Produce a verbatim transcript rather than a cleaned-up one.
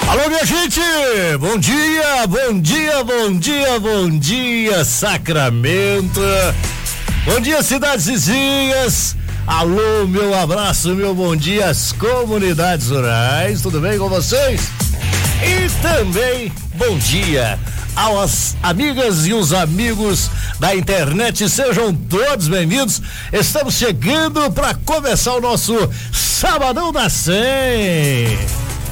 Alô, minha gente, bom dia, bom dia, bom dia, bom dia, Sacramento, bom dia, cidades vizinhas, alô, meu abraço, meu bom dia às comunidades rurais, tudo bem com vocês? E também, bom dia às amigas e os amigos da internet, sejam todos bem-vindos. Estamos chegando para começar o nosso Sabadão da cem.